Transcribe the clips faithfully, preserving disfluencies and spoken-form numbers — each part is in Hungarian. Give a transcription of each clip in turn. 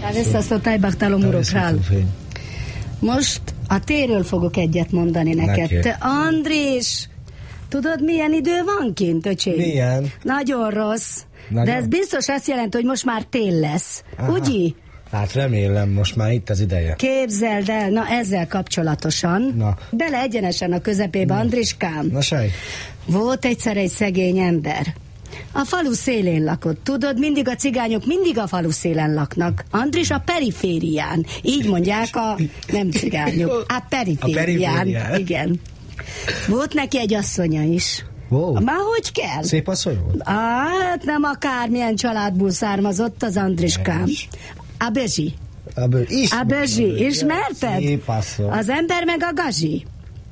Adesso tajbaktál umurokról. Most a téről fogok egyet mondani neked. Neki. Te, Andrés, tudod milyen idő van kint, öcsém? Milyen? Nagyon rossz. Nagyon? De ez biztos azt jelenti, hogy most már tél lesz. Aha. Ugye? Hát remélem, most már itt az ideje. Képzeld el, na ezzel kapcsolatosan, Na. bele egyenesen a közepébe, Andriskám. Na sej. Volt egyszer egy szegény ember. A falu szélén lakott, tudod, mindig a cigányok mindig a falu szélen laknak. Andris a periférián. Így mondják a nem cigányok. A periférián. A periférián. Igen. Volt neki egy asszonya is. Wow. Már hogy kell? Szép asszony volt? Hát nem akármilyen családból származott az Andriskám. A Bezsi. A bő, A Bezsi, ismerted? Szép asszony. Az ember meg a Gazsi.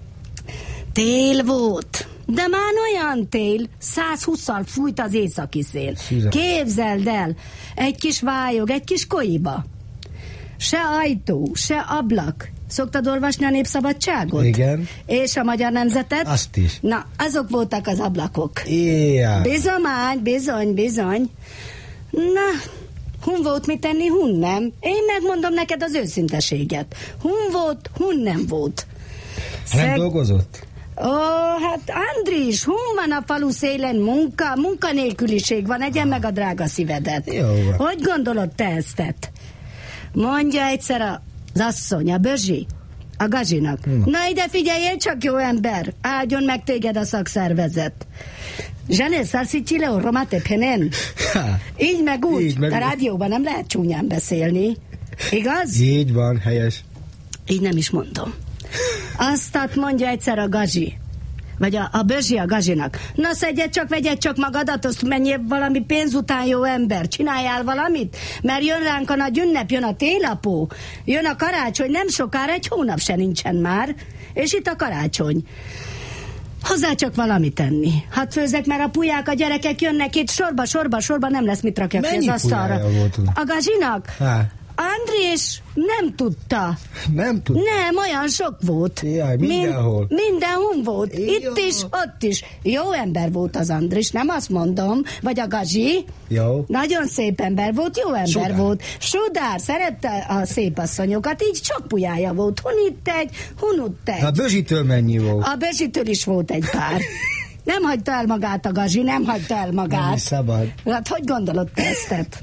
Tél volt, de már olyan tél, százhússzal fújt az északi szél. Szüzem. Képzeld el, egy kis vályog, egy kis koiba. Se ajtó, se ablak. Szoktad olvasni a Népszabadságot? Igen. És a Magyar Nemzetet? Azt is. Na, azok voltak az ablakok. Ilyen. Bizomány, bizony, bizony. Na, hun volt mit tenni, hun nem. Én megmondom neked az őszinteséget. Hun volt, hun nem volt. Nem Szeg... dolgozott? Ó, hát Andris, hun van a falu szélen munka, munkanélküliség van, egyen meg a drága szívedet. Jó van. Hogy gondolod te eztet? Mondja egyszer az asszony, a Bözsi, a Gazsinak. Hmm. Na ide figyeljél csak, jó ember, áldjon meg téged a szakszervezet. Zsene, szarszítsi le orromát epenen. Így meg úgy, Így meg a úgy. rádióban nem lehet csúnyán beszélni. Igaz? Így van, helyes. Így nem is mondom. Azt mondja egyszer a Gazsi, vagy a, a Bözsi a Gazsinak. Na szedjed csak, vegyed csak magadat, azt menjél valami pénz után, jó ember, csináljál valamit, mert jön ránk a nagy ünnep, jön a télapó, jön a karácsony, nem sokára, egy hónap se nincsen már, és itt a karácsony. Hozzá csak valamit tenni. Hát főzek, mert a pulyák, a gyerekek jönnek itt sorba, sorba, sorba, nem lesz mit rakjak ki Mennyi az asztalra. pulyája volt? A Gazsinak? Há. Andrés nem tudta. Nem tud. Nem, olyan sok volt. Jaj, mindenhol. Min, mindenhol volt. Jó. Itt is, ott is. Jó ember volt az Andris, nem azt mondom. Vagy a Gazsi. Jó. Nagyon szép ember volt, jó ember Sudár. volt. Sudár, szerette a szép asszonyokat, így sok pulyája volt. Hun itt egy, hun ott egy. A Bözsitől mennyi volt? A Bezsitől is volt egy pár. Nem hagyta el magát a Gazsi, nem hagyta el magát. Nem is szabad. Hát hogy gondolod te ezt?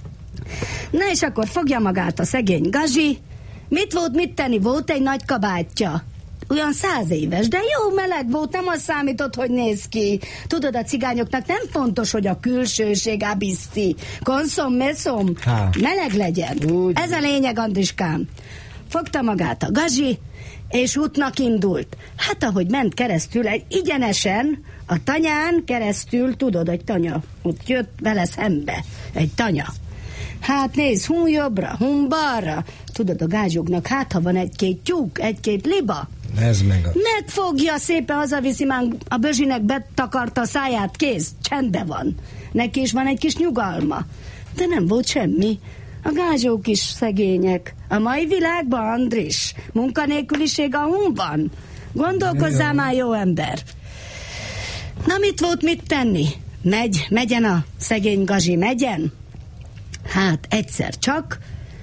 Na és akkor fogja magát a szegény Gazsi. Mit volt, mit tenni? Volt egy nagy kabátja. Olyan száz éves, de jó meleg volt, nem az számított, hogy néz ki. Tudod, a cigányoknak nem fontos, hogy a külsőség abiszti. Konszom, meszom, Há. meleg legyen. Úgy. Ez a lényeg, Andriskám. Fogta magát a Gazsi, és útnak indult. Hát ahogy ment keresztül, egy igyenesen, a tanyán keresztül, tudod, egy tanya, ott jött vele szembe, egy tanya. Hát nézd, hun jobbra, hun balra. Tudod, a gázsoknak hát, ha van egy-két tyúk, egy-két liba. Ez meg a... Megfogja, szépen hazaviszi, már a Bözsinek betakarta a száját, kész, csendben van. Neki is van egy kis nyugalma. De nem volt semmi. A gázsók is szegények. A mai világban, Andris, munkanélküliség a hun van. Gondolkozzál már, jó ember. Na mit volt mit tenni? Megy, megyen a szegény Gazsi, megyen? Hát egyszer csak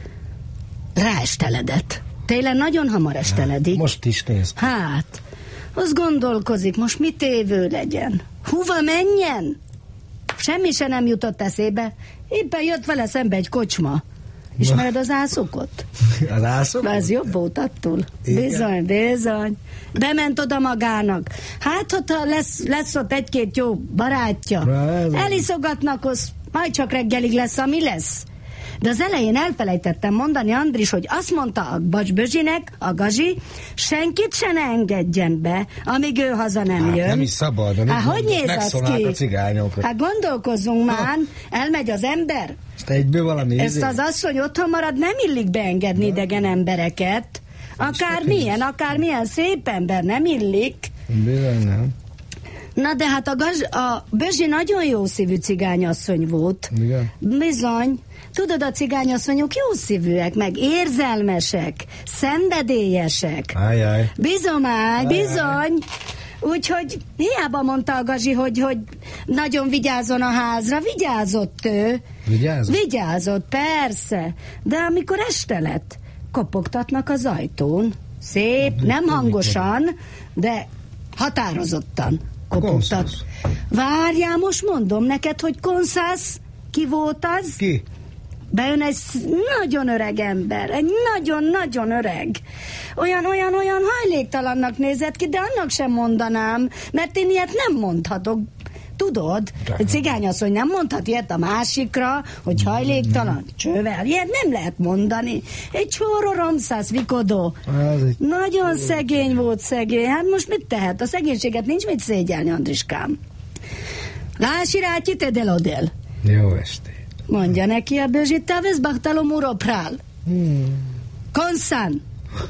ráesteledett. Télen nagyon hamar esteledik. Most is nézd. Hát, az gondolkozik, most mit évő legyen? Hova menjen? Semmi se nem jutott eszébe. Éppen jött vele szembe egy kocsma. Ismered az ászokot? Az ászok? Ez jobb volt attól. Igen. Bizony, bizony. Bement oda magának. Hát, ha lesz, lesz ott egy-két jó barátja. Ráz. Eliszogatnak, az majd csak reggelig lesz, ami lesz. De az elején elfelejtettem mondani, Andris, hogy azt mondta a Bacs Bözsinek, a Gazsi, senkit se ne engedjen be, amíg ő haza nem Hát, jön. nem is szabad. De Hát hogy néz az megszólalt ki? a cigányok. Hát gondolkozzunk már, elmegy az ember, Ezt egyből valami ezt izé? az asszony otthon marad, nem illik beengedni idegen embereket. Akár milyen, akár milyen szép ember, nem illik. Bizony nem. Na de hát a, gaz, a Bözsi nagyon jó szívű cigányasszony volt. Igen. Bizony. Tudod, a cigányasszonyok jó szívűek, meg érzelmesek, szenvedélyesek. Ájjáj. Bizomány, bizony. Úgyhogy hiába mondta a Gazsi, hogy, hogy nagyon vigyázzon a házra. Vigyázott ő. Vigyázott? Vigyázott, persze. De amikor este lett, kopogtatnak az ajtón. Szép, de nem hangosan, de határozottan kopogtat. Várjál, most mondom neked, hogy konszász, ki volt az? Ki? Bejön egy nagyon öreg ember, egy nagyon-nagyon öreg. Olyan-olyan-olyan hajléktalannak nézett ki, de annak sem mondanám, mert én ilyet nem mondhatok. Tudod, egy cigányasszony nem mondhat ilyet a másikra, hogy hajléktalan, csővel. Ilyet nem lehet mondani. Egy csóró romszász vikodó. Egy... Nagyon szegény volt, szegény. Hát most mit tehet? A szegénységet nincs mit szégyelni, Andriskám. Láss iráty te delodel. Jó estét. Mondja neki a Bözsit, te vesz Bartalomúról prál. Hmm. Konszán.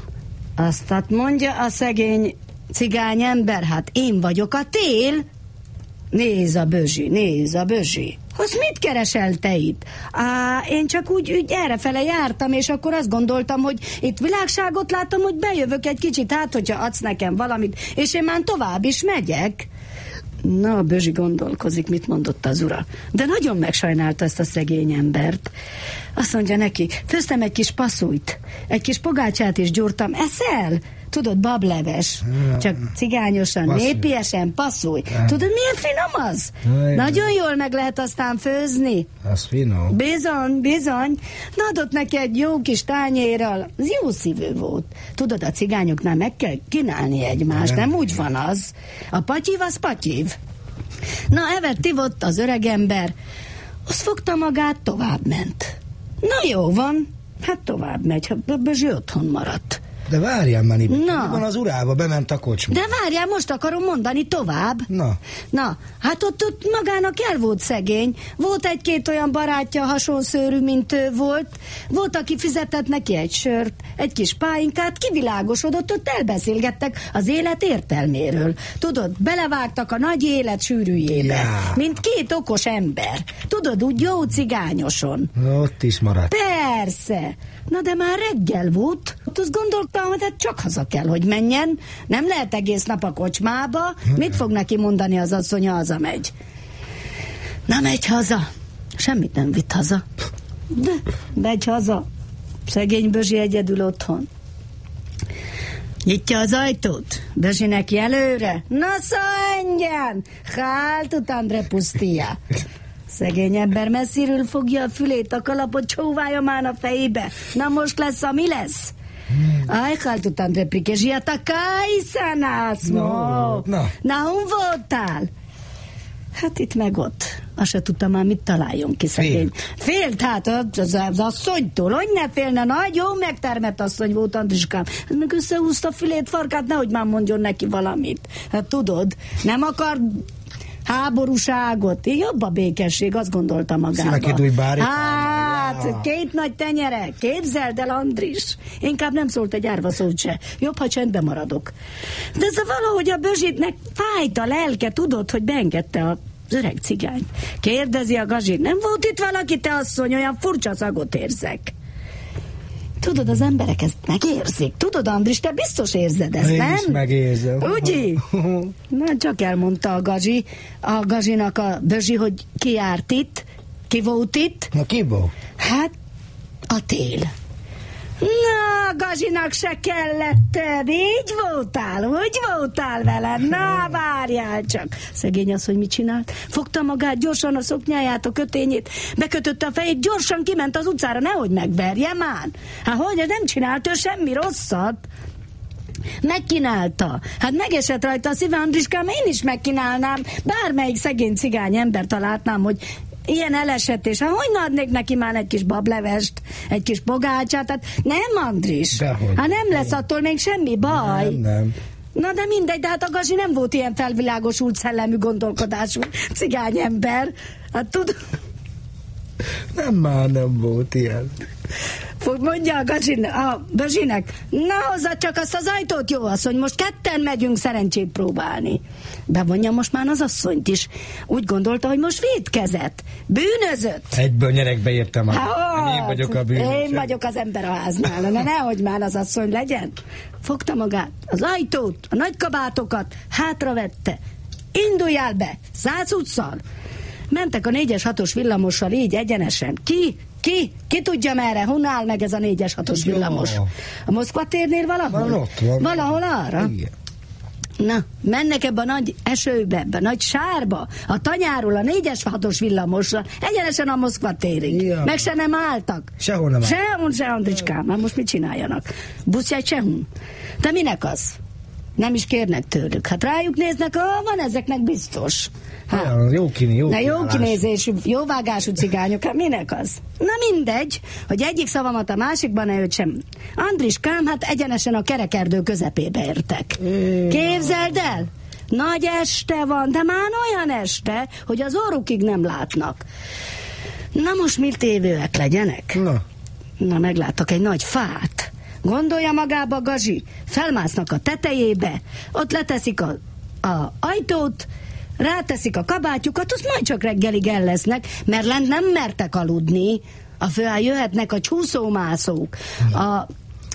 Azt mondja a szegény cigány ember, hát én vagyok a tél. Nézd a Bözsi, nézd a Bözsi. Azt mit keresel te itt? Á, én csak úgy, úgy errefele jártam, és akkor azt gondoltam, hogy itt világságot láttam, hogy bejövök egy kicsit, hát hogyha adsz nekem valamit, és én már tovább is megyek. Na, a Bözsi gondolkozik, mit mondott az ura. De nagyon megsajnálta ezt a szegény embert. Azt mondja neki, főztem egy kis passzújt, egy kis pogácsát is gyúrtam, eszel? Tudod, bableves, csak cigányosan, passzúj. Népiesen, passzúj. Ja. Tudod, milyen finom az? Ja, nagyon jól meg lehet aztán főzni. Az finom. Bizony, bizony. Na, adott neki egy jó kis tányérral. Az jó szívű volt. Tudod, a cigányoknál meg kell kínálni egymást, nem, nem úgy van az. A patyív az patyív. Na, evett ivott az öregember. Az fogta magát, tovább ment. Na, jó van. Hát tovább megy, ha Bözsi otthon maradt. De várjál, Mani, mi van az urába, bement a kocsma. De várjál, most akarom mondani tovább. Na. Na, hát ott, ott magának el volt szegény. Volt egy-két olyan barátja, hasonszőrű, mint ő volt. Volt, aki fizetett neki egy sört, egy kis pálinkát, kivilágosodott, ott elbeszélgettek az élet értelméről. Tudod, belevágtak a nagy élet sűrűjébe. Ja. Mint két okos ember. Tudod, úgy jó cigányoson. Ott is maradt. Persze. Na de már reggel volt. Ott azt gondoltam, hogy hát csak haza kell, hogy menjen. Nem lehet egész nap a kocsmába. Mit fog neki mondani az asszony, ha hazamegy? Na, megy haza. Semmit nem vitt haza. De megy haza. Szegény Bözsi egyedül otthon. Nyitja az ajtót. Bözsi neki előre. Na szóljen! Hát után repusztia. Szegény ember messziről fogja a fülét, a kalapot csóválja már a fejébe. Na most lesz, ami lesz. Aj, halt után replike, zsiata kajszanász, mo. Na, na, hon voltál? Hát itt meg ott. Azt se tudtam már, mit találjon ki, szegény. Félt, Félt hát az, az asszonytól, hogy ne félne, nagy, jó megtermett asszony volt, Andriskám. Hát meg összehúzta a fülét, farkát, nehogy már mondjon neki valamit. Hát tudod, nem akar háborúságot, jobb a békesség, azt gondolta magába. Hát, két nagy tenyere, képzeld el, Andris. Inkább nem szólt egy árva szót se. Jobb, ha csendben maradok. De ez valahogy a Bözsitnek fájt a lelke, tudod, hogy beengedte a az öreg cigányt. Kérdezi a Gazsi, nem volt itt valaki, te asszony, olyan furcsa szagot érzek. Tudod, az emberek ezt megérzik. Tudod, Andris, te biztos érzed ezt, én nem? Én is megérzem. Ugye? Na, csak elmondta a Gazsi, a Gazsinak a Bözsi, hogy ki járt itt, ki volt itt. Na, ki volt? Hát, a tél. Na, Gazsinak se kellett több. Így voltál, úgy voltál vele. Na, várjál csak. Szegény az, hogy mit csinált. Fogta magát gyorsan, a szoknyáját, a kötényét, bekötötte a fejét, gyorsan kiment az utcára, nehogy megverje már. Hát hogy, nem csinált ő semmi rosszat. Megkínálta. Hát megesett rajta a szíve, Andriskám, én is megkínálnám. Bármelyik szegény cigány ember találtnám, hogy ilyen elesett, és hát hogy adnék neki már egy kis bablevest, egy kis pogácsát, hát nem, Andris. Dehogy. Hát nem lesz attól még semmi baj. Nem, nem. Na de mindegy, de hát a Gazsi nem volt ilyen felvilágosult szellemű gondolkodású cigány ember. Hát tud... Nem, már nem volt ilyen. Fog mondja a Gazsinek, a Bözsinek, na hozza csak azt az ajtót, jó asszony, most ketten megyünk szerencsét próbálni. Bevonja most már az asszonyt is. Úgy gondolta, hogy most vétkezett, bűnözött. Egyből nyerekbe értem. Hát volt. Én vagyok a bűnös. Én vagyok az ember a háznál. Na nehogy már az asszony legyen. Fogta magát, az ajtót, a nagy kabátokat, hátravette. Induljál be, száz utccal. Mentek a négyes hatos villamossal így egyenesen. Ki? Ki? Ki tudja merre? Hon áll meg ez a négyes hatos villamos? A Moszkva térnél valahol? Van ott van. Valahol arra? Igen. Na, mennek ebbe a nagy esőbe, ebbe a nagy sárba, a tanyáról a négyes hatos villamosra, egyenesen a Moszkva térig. Ja. Meg se nem álltak. Sehol nem álltak. Sehol, se Andricskám. Hát most mit csináljanak? Buszjágy sehol. De minek az? Nem is kérnek tőlük. Hát rájuk néznek, ah, van ezeknek biztos. Hát. Ja, jó kiné, jó Na jó kiállás. kinézésű, jó vágású cigányok, hát minek az? Na mindegy, hogy egyik szavamat a másikban ne őt sem. Andriskám, hát egyenesen a kerekerdő közepébe értek. Képzeld el? Nagy este van, de már olyan este, hogy az orrukig nem látnak. Na most mit tévőek legyenek? Na. Na megláttak egy nagy fát. Gondolja magába Gazsi, felmásznak a tetejébe, ott leteszik a, a ajtót, ráteszik a kabátjukat, azt majd csak reggelig el lesznek, mert lent nem mertek aludni. A főáll jöhetnek a csúszómászók, a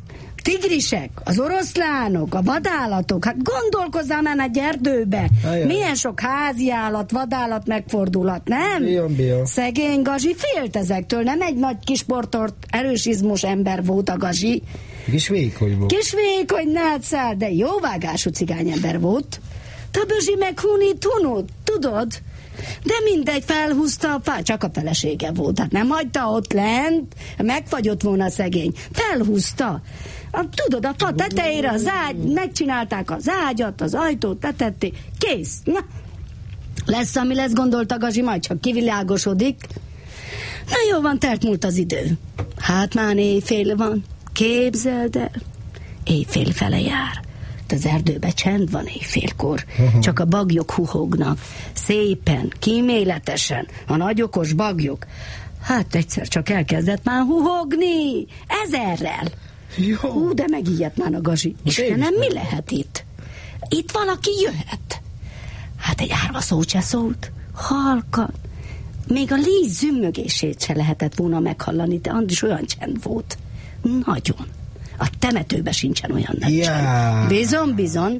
tigrisek, az oroszlánok, a vadállatok. Hát gondolkozzál már egy erdőbe. Ajaj. Milyen sok házi állat, vadállat megfordulhat, nem? Bion, bion. Szegény Gazsi félt ezektől, nem egy nagy kisportort, erős izmos ember volt a Gazsi. Kis vékony volt. Kis vékony nátszál, de jóvágású cigányember volt. A Bözsi meg hunit hunut, tudod? De mindegy, felhúzta a fát, csak a felesége volt, hát nem hagyta ott lent, megfagyott volna szegény. Felhúzta. A, tudod, a fa tetejére az ágy, megcsinálták az ágyat, az ajtót, letették, kész. Na, lesz, ami lesz, gondolta Gazsi, majd csak kivilágosodik. Na jó van, telt múlt az idő. Hát már éjfél van, képzeld el. Éjfél fele jár. Az erdőbe csend van éjfélkor, uh-huh. Csak a bagyok huhognak, szépen, kíméletesen, a nagy okos bagyok. Hát egyszer csak elkezdett már huhogni, ezerrel. Jó. Hú, de megijedt már a Gazsi. Istenem, mi lehet itt? Itt valaki jöhet. Hát egy árva szó se szólt, halkan. Még a líz zümmögését se lehetett volna meghallani, de Andris olyan csend volt. Nagyon. A temetőben sincsen olyan nagy Yeah. csend. Bizon, bizon.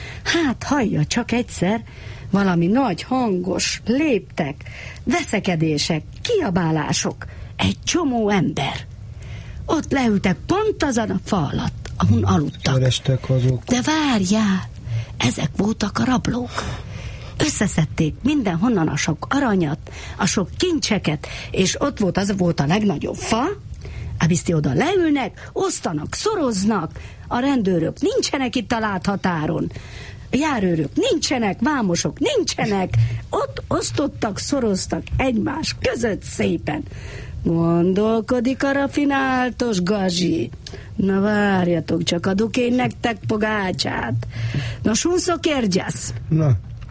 Hát hallja csak egyszer valami nagy hangos léptek, veszekedések, kiabálások. Egy csomó ember. Ott leültek pont azon a fa alatt, ahol aludtak. Kerestek azok. De várjál, ezek voltak a rablók. Összeszedték mindenhonnan a sok aranyat, a sok kincseket, és ott volt, az volt a legnagyobb fa, Abiszti oda leülnek, osztanak, szoroznak, a rendőrök nincsenek itt a láthatáron, járőrök nincsenek, vámosok nincsenek, ott osztottak, szoroztak egymás között szépen. Gondolkodik a rafináltos Gazsi. Na várjatok, csak adok én nektek pogácsát. Na sunszok érgyász. Na.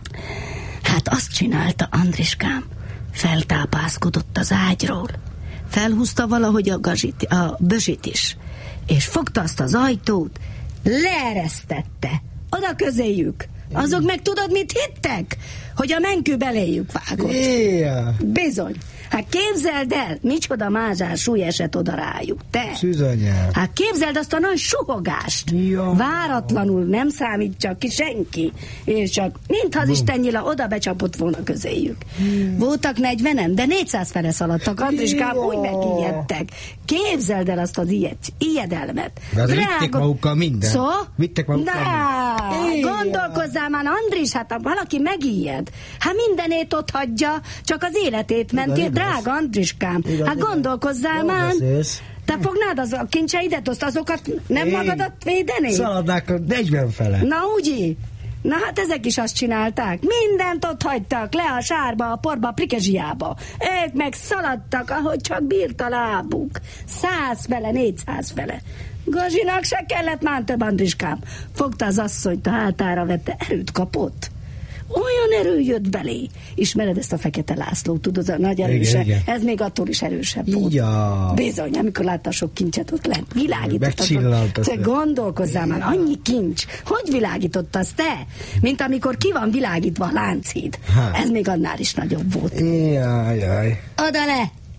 Hát azt csinálta Andriskám, feltápászkodott az ágyról, felhúzta valahogy a, gazsit, a Bözsit is, és fogta azt az ajtót, leeresztette, oda közéjük. Azok meg tudod, mit hittek? Hogy a menkő beléjük vágott. Yeah. Bizony. Hát képzeld el, micsoda mázsás súly esett oda rájuk, te. Szűzanyám. Hát képzeld azt a nagy suhogást. Ja. Váratlanul nem számítja ki senki, és csak mintha az Istennyila oda becsapott volna közéjük. Hmm. Voltak negyvenen, de négyszáz fele szaladtak, Andriskám, úgy megijedtek. Képzeld el azt az ijed, ijedelmet. De azért vitték magukkal minden. Szó? Vitték magukkal minden. Gondolkozzál már, Andris, hát ha valaki megijed, hát mindenét ott hagyja, csak az életét menti. Drága Andriskám, igaz, hát gondolkozzál már. Te fognád az a kincseidet, azt azokat nem én magadat védeni? Szaladnák a negyven fele. Na úgy. Na hát ezek is azt csinálták. Mindent ott hagytak, le a sárba, a porba, a prikezsiába. Ők meg szaladtak, ahogy csak bírt a lábuk. Száz fele, négyszáz fele. Gazsinak se kellett már több, Andriskám. Fogta az asszonyt, a hátára vette, erőt kapott. Olyan erő jött belé. Ismered ezt a Fekete László, tudod, a nagy erőse? Ez még attól is erősebb volt. Ja. Bizony, amikor látta sok kincset ott lent, világított. Megcsillant. Te gondolkozzál már, annyi kincs. Hogy világított az te? Mint amikor ki van világítva a láncid. Ha. Ez még annál is nagyobb volt. Jaj, jaj. Oda le!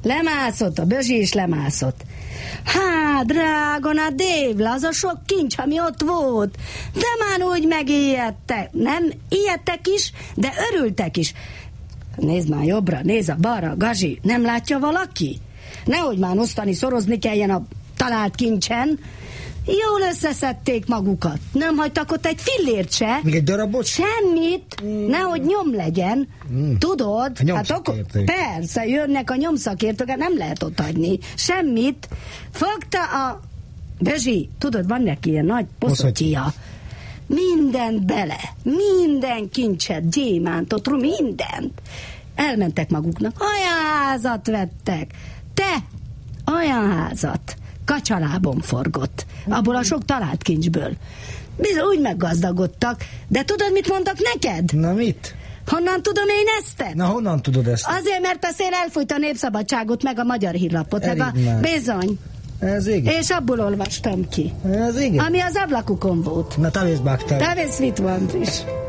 Lemászott, a Bözsi is lemászott. Hát, drágon, a Dévla, az a sok kincs, ami ott volt. De már úgy megijedtek. Nem, ijedtek is, de örültek is. Nézd már jobbra, nézd a balra, Gazsi, nem látja valaki? Nehogy már osztani, szorozni kelljen a talált kincsen. Jól összeszedték magukat. Nem hagytak ott egy fillért se. Még egy darabot? Semmit. Mm. Nehogy nyom legyen. Mm. Tudod? Hát akkor, persze, jönnek a nyomszakértők, nem lehet ott hagyni. Semmit. Fogta a... Bözsi, tudod, van neki ilyen nagy poszottyia. Mindent bele. Minden kincset, gyémántot, mindent. Elmentek maguknak. Olyan házat vettek. Te, olyan házat. Kacsalábon forgott. Abból a sok talált kincsből. Bizony úgy meggazdagodtak. De tudod, mit mondok neked? Na mit? Honnan tudom én ezt? Na honnan tudod ezt? Azért, mert a szél elfújt a Népszabadságot, meg a Magyar Hírlapot. Meg a... Bizony. Ez igen. És abból olvastam ki. Ez igen. Ami az ablakukon volt. Na, tavész bágtál. Tavész mit van is.